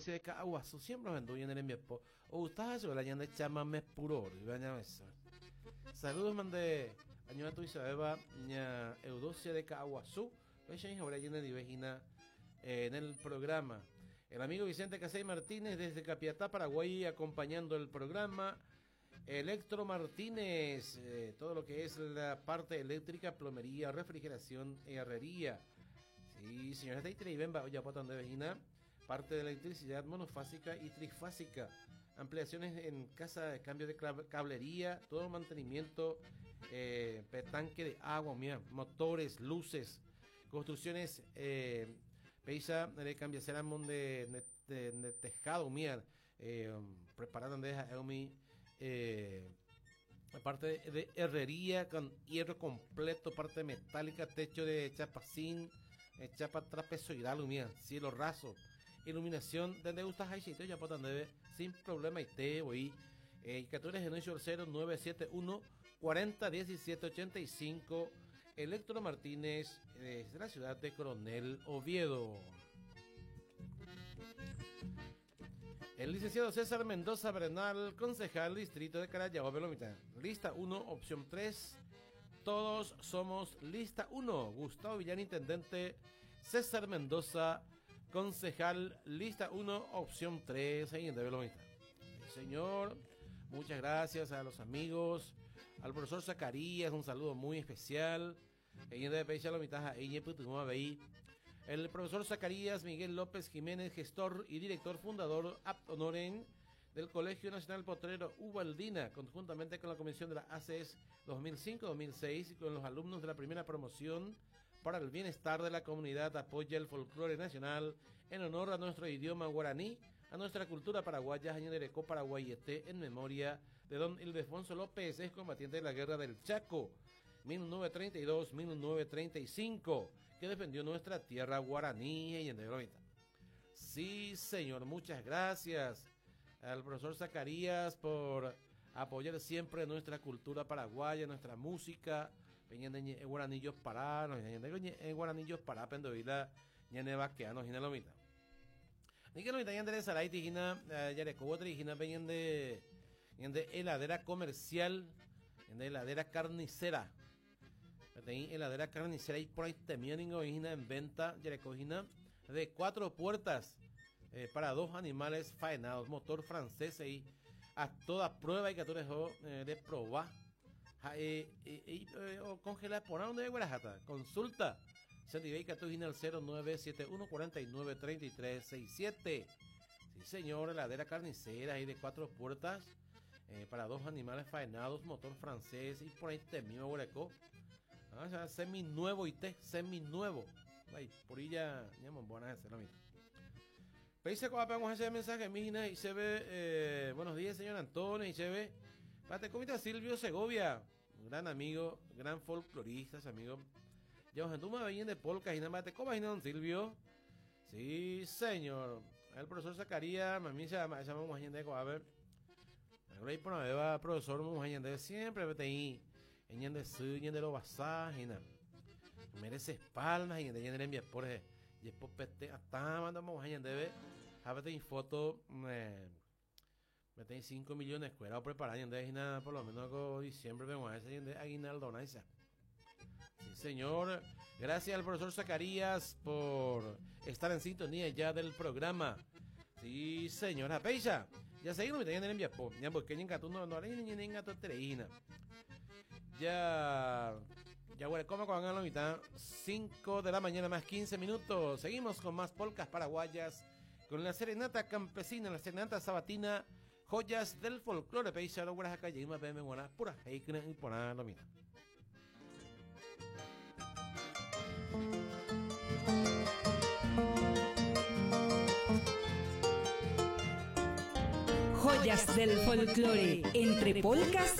Eudocia de Caguazú, siempre me doy en el miempo. O estás yo la llana de chamame puro, y vayan a eso. Saludos, mande. Año a tu Isabeba, ña Eudocia de Caguazú. Vayan ahora llena de vejina en el programa. El amigo Vicente Casey Martínez desde Capiatá, Paraguay, acompañando el programa. Electro Martínez, todo lo que es la parte eléctrica, plomería, refrigeración, herrería. Sí, señores de Itribemba, ya botan de vejina, parte de electricidad monofásica y trifásica. Ampliaciones en casa de cambio de cablería, todo mantenimiento, tanque de agua, mira, motores, luces, construcciones, peisa de cambiaceras de tejado, mira, preparando de Eumi. Parte de herrería con hierro completo, parte metálica, techo de chapacín, chapa trapezoidal, mira, cielo raso, iluminación desde gustas haisito ya potan debe sin problema y te voy y que tú eres en el 0971 40 17 85 Electro Martínez desde la ciudad de Coronel Oviedo. El licenciado César Mendoza Bernal, concejal distrito de Carayagua, Belomita. Lista 1, opción 3. Todos somos lista 1. Gustavo Villar, intendente. César Mendoza, concejal, lista 1, opción 3. Ahí en de Belomita. Señor, muchas gracias a los amigos. Al profesor Zacarías, un saludo muy especial. Ahí en de Belomita, el profesor Zacarías Miguel López Jiménez, gestor y director fundador apt honorem del Colegio Nacional Potrero Ubaldina, conjuntamente con la comisión de la ACES 2005-2006 y con los alumnos de la primera promoción para el bienestar de la comunidad, apoya el folclore nacional en honor a nuestro idioma guaraní, a nuestra cultura paraguaya, Añaderecó Paraguayete, en memoria de don Ildefonso López, ex combatiente de la guerra del Chaco 1932-1935, que defendió nuestra tierra guaraní y en Negroita. Sí, señor, muchas gracias al profesor Zacarías por apoyar siempre nuestra cultura paraguaya, nuestra música. En guaranillos para, en guaranillos para pendovila, ñane vaqueanos y nelomita. Ni que no está de Saraiti, gina, Yarecobotra y gina, ven de heladera comercial, en de heladera carnicera. Tengo heladera carnicera y por ahí también en venta, Yarecogina, de 4 puertas para 2 animales faenados, motor francés y a toda prueba y que tú dejó de probar. O congelar por donde Guarajata. Consulta. Sendibey Catugina al 0971 49 33 67. Sí, señor, heladera carnicera y de 4 puertas para 2 animales faenados, motor francés y por ahí temio hueco. O sea, semi-nuevo y semi-nuevo. Ay, por ahí ya me van a hacer lo mismo. Peise cuando pegamos ese mensaje, Mina, y se ve, buenos días, señor Antonio, y se ve, pate comita Silvio Segovia, gran amigo, gran folclorista, ese amigo. Ya tú me veían de polcas y nada más te comas y no, don Silvio. Sí, señor. El profesor Zacarías, mami se llama Muajende, a ver. Ahora ahí por la beba, profesor Muajende, siempre vete ahí. En de su, en de lo basá, y nada. Merece espaldas, y en de enviar por y después pete, hasta mandamos en de ver. Hábete en foto, mete 5 millones, cuerado preparado, y en de nada, por lo menos con diciembre, vemos a ese, y en de aguinaldo, naisa. Sí, señor. Gracias al profesor Zacarías por estar en sintonía ya del programa. Sí, señora Peisa. Ya seguimos, me tenían en enviar, ya porque en gato no hay ni en gato tereína. Ya, bueno, como con la mitad, 5 de la mañana más 15 minutos. Seguimos con más polcas paraguayas, con la serenata campesina, la serenata sabatina, joyas del folclore Peisa, lo guardas acá, y más bien buena, pura heikna y por la mitad. Joyas del folclore, entre polcas